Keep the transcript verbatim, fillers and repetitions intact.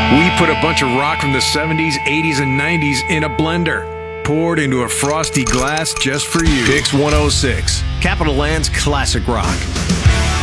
We put a bunch of rock from the seventies, eighties, and nineties in a blender, poured into a frosty glass just for you. Pix one oh six, Capital Land's classic rock.